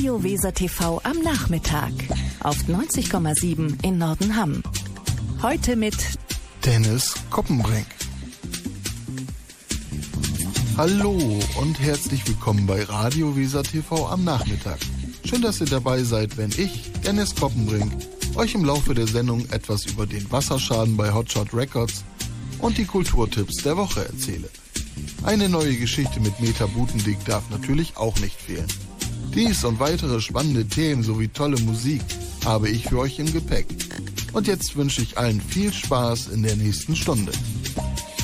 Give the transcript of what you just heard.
Radio Weser TV am Nachmittag auf 90,7 in Nordenham. Heute mit Dennis Koppenbrink. Hallo und herzlich willkommen bei Radio Weser TV am Nachmittag. Schön, dass ihr dabei seid, wenn ich, Dennis Koppenbrink, euch im Laufe der Sendung etwas über den Wasserschaden bei Hotshot Records und die Kulturtipps der Woche erzähle. Eine neue Geschichte mit Meta Butendick darf natürlich auch nicht fehlen. Dies und weitere spannende Themen sowie tolle Musik habe ich für euch im Gepäck. Und jetzt wünsche ich allen viel Spaß in der nächsten Stunde.